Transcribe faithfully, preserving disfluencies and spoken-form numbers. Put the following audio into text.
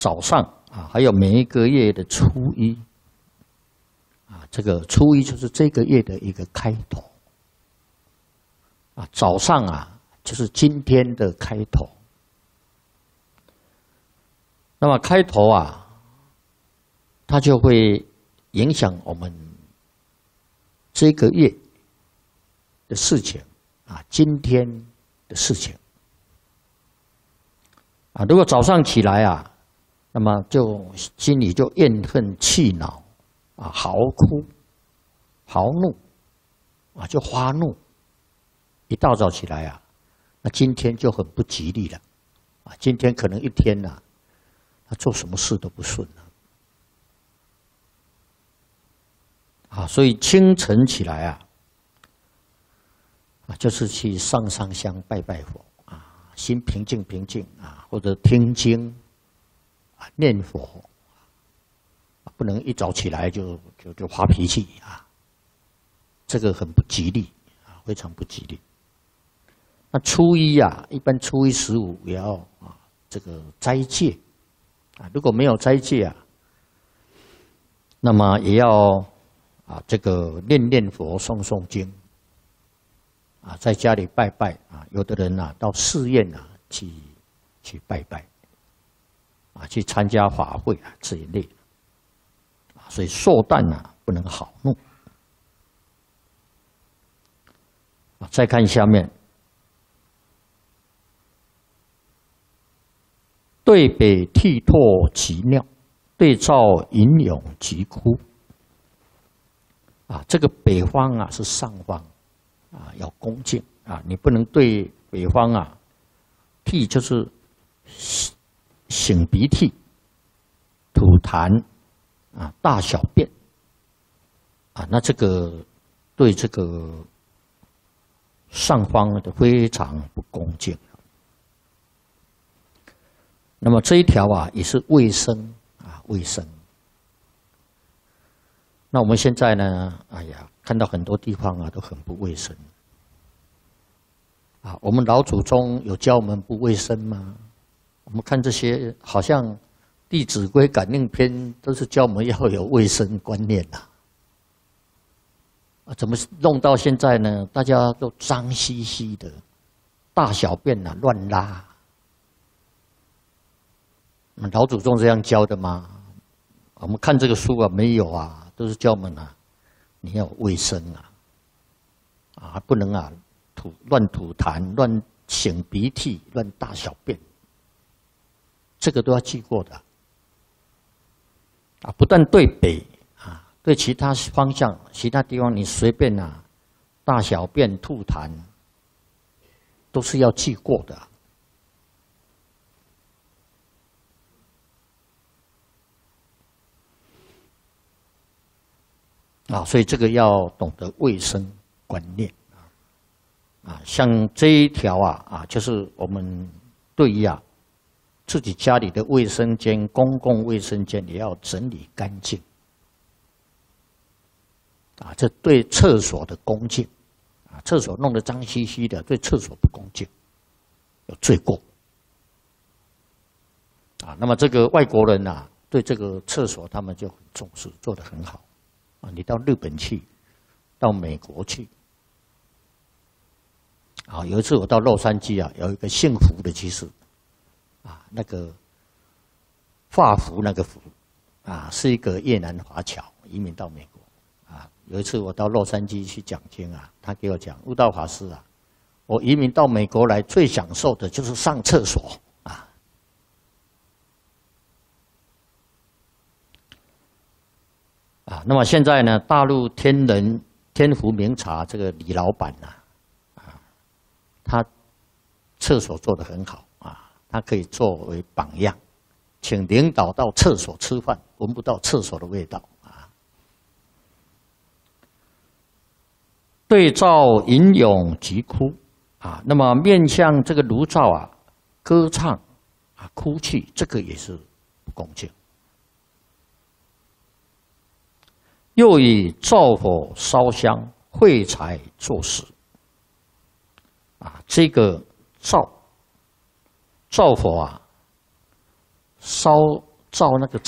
早上啊，还有每一个月的初一啊，这个初一就是这个月的一个开头啊，早上啊就是今天的开头。那么开头啊，它就会影响我们这个月的事情啊，今天的事情啊。如果早上起来啊，那么就心里就怨恨气恼啊，嚎哭、豪怒啊，就发怒。一大早起来啊，那今天就很不吉利了啊。今天可能一天呐、啊，他做什么事都不顺了啊。所以清晨起来啊，啊，就是去上上香拜拜佛啊，心平静平静啊，或者听经啊，念佛，不能一早起来就就就发脾气啊，这个很不吉利啊，非常不吉利。那初一啊，一般初一十五也要啊这个斋戒啊，如果没有斋戒啊，那么也要啊这个念念佛、诵诵经啊，在家里拜拜啊，有的人啊到寺院啊去去拜拜啊，去参加法会啊这一类啊，所以寿诞啊不能好怒啊。再看下面。对北涕唾其尿，对照吟咏疾哭。啊，这个北方啊是上方，啊要恭敬啊，你不能对北方啊，涕就是擤鼻涕、吐痰啊、大小便啊，那这个对这个上方的非常不恭敬。那么这一条啊，也是卫生啊，卫生。那我们现在呢，哎呀，看到很多地方啊都很不卫生啊。我们老祖宗有教我们不卫生吗？我们看这些，好像《弟子规》《感应篇》都是教我们要有卫生观念呐。啊，怎么弄到现在呢？大家都脏兮兮的，大小便啊乱拉。老祖宗这样教的吗？我们看这个书啊，没有啊，都是教我们啊，你要卫生啊，啊，不能啊吐乱吐痰、乱擤鼻涕、乱大小便，这个都要记过的啊。不但对北啊，对其他方向、其他地方，你随便啊，大小便、吐痰，都是要记过的。啊，所以这个要懂得卫生观念啊，啊，像这一条啊啊，就是我们对于啊自己家里的卫生间、公共卫生间也要整理干净啊，这对厕所的恭敬啊，厕所弄得脏兮兮的，对厕所不恭敬，有罪过啊。那么这个外国人啊，对这个厕所他们就很重视，做得很好。啊，你到日本去，到美国去，啊，有一次我到洛杉矶啊，有一个姓福的居士，啊，那个华福那个福，啊，是一个越南华侨移民到美国，啊，有一次我到洛杉矶去讲经啊，他给我讲，悟道法师啊，我移民到美国来最享受的就是上厕所。啊，那么现在呢，大陆天人天福茗茶这个李老板呐、啊，啊，他厕所做得很好啊，他可以作为榜样，请领导到厕所吃饭，闻不到厕所的味道啊。对照吟咏疾哭啊，那么面向这个炉灶啊，歌唱啊，哭泣，这个也是不恭敬。又以灶火烧香、会财作食，啊，这个灶灶火啊，烧照那个